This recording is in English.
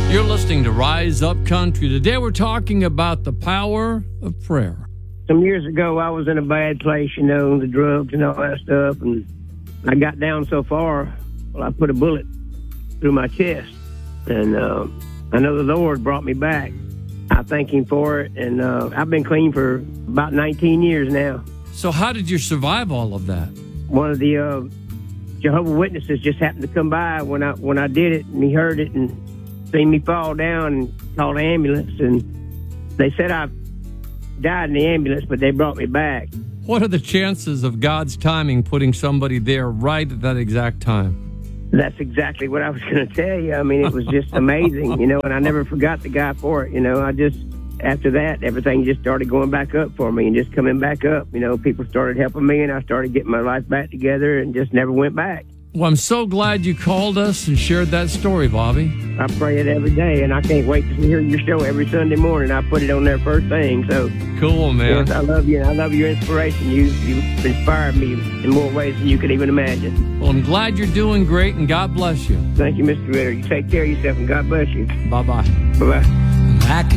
You're listening to Rise Up Country. Today we're talking about the power of prayer. Some years ago, I was in a bad place, the drugs and all that stuff, and I got down so far, I put a bullet through my chest, and I know the Lord brought me back. I thank Him for it, and I've been clean for about 19 years now. So how did you survive all of that? One of the Jehovah's Witnesses just happened to come by when I did it, and he heard it and seen me fall down and called an ambulance, and they said I died in the ambulance, but they brought me back. What are the chances of God's timing putting somebody there right at that exact time? That's exactly what I was going to tell you. I mean, it was just amazing, and I never forgot the guy for it. After that, everything just started going back up for me and just coming back up. People started helping me, and I started getting my life back together and just never went back. Well, I'm so glad you called us and shared that story, Bobby. I pray it every day, and I can't wait to hear your show every Sunday morning. I put it on there first thing. So cool, man. Yes, I love you, and I love your inspiration. You've inspired me in more ways than you could even imagine. Well, I'm glad you're doing great, and God bless you. Thank you, Mr. Ritter. You take care of yourself, and God bless you. Bye-bye. Bye-bye. I can